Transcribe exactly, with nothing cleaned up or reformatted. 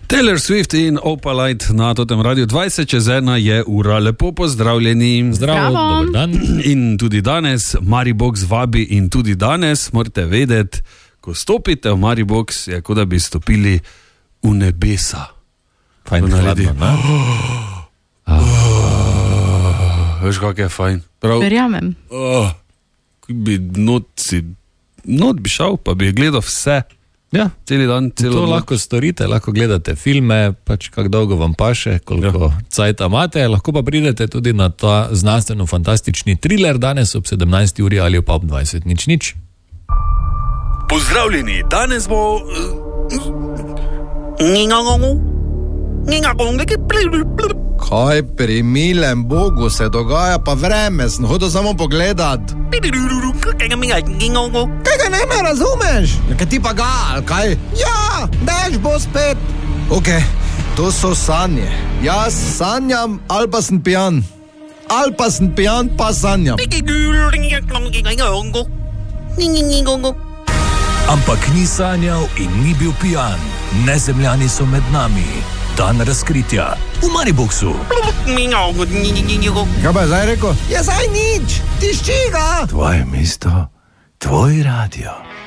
Taylor Swift in Opalite na totem radiju. dvajset čez ena je ura, lepo pozdravljeni. Zdravo, dober dan. In tudi danes Maribox vabi in tudi danes morate vedeti, ko stopite v Maribox, je kot da bi stopili v nebesa. Fajn, hladno, ne? Oh, veš, kak je fajn. Prav, verjamem. Oh, bi not, si, not bi šel, pa bi gledal vse. Ja, celi dan, celo to noč. lahko storite, lahko gledate filme, pač kako dolgo vam paše, koliko ja. cajta imate, lahko pa pridete tudi na ta znanstveno-fantastični thriller danes ob sedemnajsti uri ali pa ob dvajset nič nič. Pozdravljeni, danes bo... Kaj pri milem Bogu se dogaja, pa vreme, sem hodil samo pogledat. Kaj ga ne me razumeš? Kaj ti pa ga, ali kaj? Ja, dež bo spet. Ok, to so sanje. Jaz sanjam, ali pa sem pijan. Ali pa sem pijan, pa sanjam. Ampak ni sanjal in ni bil pijan. Nezemljani so med nami. Dan razkritja v Mariboxu. Kaj pa je zdaj rekel? Ja, zdaj nič, tišči ga. Tvoje mesto, tvoj radio.